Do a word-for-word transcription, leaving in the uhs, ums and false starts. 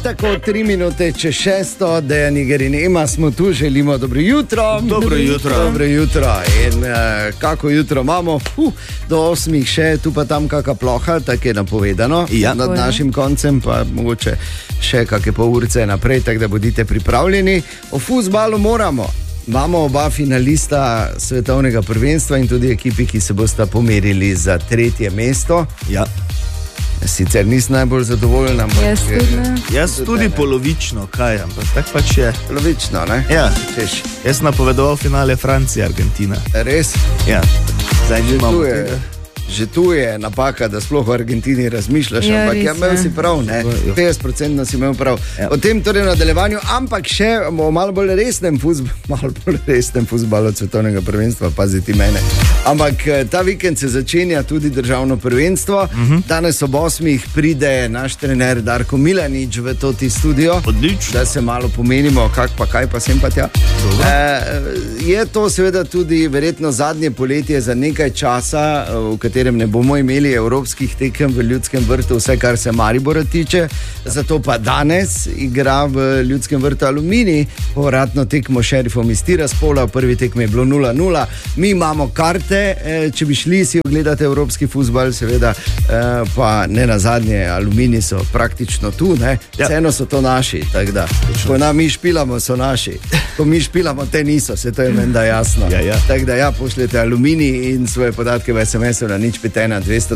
tako tri minute čez šesto, Dejan Igerin Ema, smo tu, želimo dobro jutro. Dobro jutro. Dobro jutro. In uh, kako jutro imamo? Uh, do osmih še, tu pa tam kakšna ploha, tako je napovedano. Ja. Nad našim koncem pa mogoče še kakšne pol urce naprej, tako da bodite pripravljeni. O fuzbalu moramo. Imamo oba finalista svetovnega prvenstva in tudi ekipi, ki se bosta pomerili za tretje mesto. Ja. Sicer nisem najbolj zadovoljen, ampak Jaz tudi ne. Jaz tudi polovično, kaj, ampak tako pač je. Polovično, ne? Ja. Češ. Jaz napovedoval finale Francija, Argentina. Res? Ja. Zdaj Že nimamo tu je, tega. že tu je napaka, da sploh v Argentini razmišljaš, Ja, ampak res ja, imel je. si prav, ne? petdeset procentno si imel prav. Ja. O tem torej v nadaljevanju, ampak še o malo bolj resnem fuzbalu, malo bolj resnem fuzbalu svetovnega prvenstva, paziti mene. Ampak eh, ta vikend se začenja tudi državno prvenstvo. Uh-huh. Danes ob osmih pride naš trener Darko Milanič v toti studio. Odlično. Da se malo pomenimo, kak pa kaj pa sem pa tja. E, je to seveda tudi verjetno zadnje poletje za nekaj časa, v katerem ne bomo imeli evropskih tekem v Ljudskem vrtu, vse kar se Maribora tiče. Zato pa danes igra v Ljudskem vrtu Aluminij, povratno tekmo šerifom iz Tiraspola, v prvi tekmi je bilo nula nula. Mi imamo karte, e, če bi šli si ogledati evropski fuzbal, seveda, e, pa ne nazadnje, Aluminij so praktično tu, ne? Ja. Vseeno so to naši, tako da. Ko nam mi špilamo, so naši. Ko mi špilamo, te niso, se to je menda jasno. Ja, ja. Tako da ja, pošljete Aluminij in svoje podatke v es em esu na nič pet ena dvesto